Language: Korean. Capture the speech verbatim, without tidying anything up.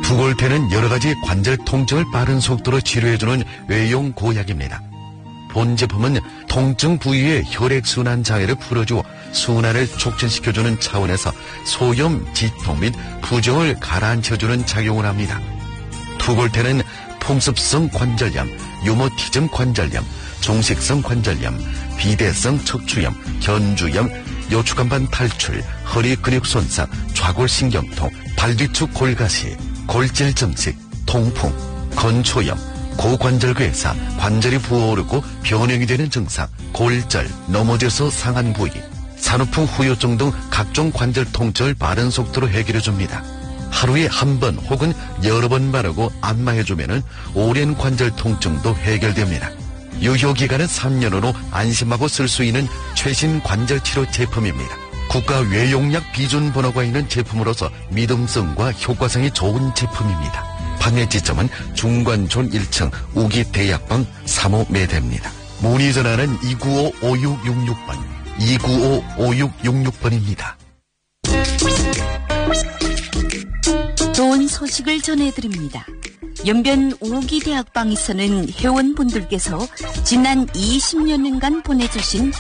투골테는 여러 가지 관절 통증을 빠른 속도로 치료해주는 외용 고약입니다. 본 제품은 통증 부위의 혈액순환 장애를 풀어주어 순환을 촉진시켜주는 차원에서 소염, 지통 및 부종을 가라앉혀주는 작용을 합니다. 투골테는 풍습성 관절염, 유모티즘 관절염, 종식성 관절염, 비대성 척추염, 견주염, 요추간반 탈출, 허리 근육 손상, 좌골신경통, 발뒤축 골가시, 골질 증식, 통풍, 건초염, 고관절 괴사, 관절이 부어오르고 변형이 되는 증상, 골절, 넘어져서 상한 부위, 산후풍 후유증 등 각종 관절 통증을 빠른 속도로 해결해줍니다. 하루에 한 번 혹은 여러 번 바르고 안마해주면 오랜 관절 통증도 해결됩니다. 유효기간은 삼 년으로 안심하고 쓸 수 있는 최신 관절치료 제품입니다. 국가 외용약 비준 번호가 있는 제품으로서 믿음성과 효과성이 좋은 제품입니다. 판매 지점은 중관촌 일 층 우기대약방 삼 호 매대입니다. 문의 전화는 이구오 오육육육 번, 이구오 오육육육 번입니다. 좋은 소식을 전해드립니다. 연변 우기대학방에서는 회원분들께서 지난 이십 년간 보내주신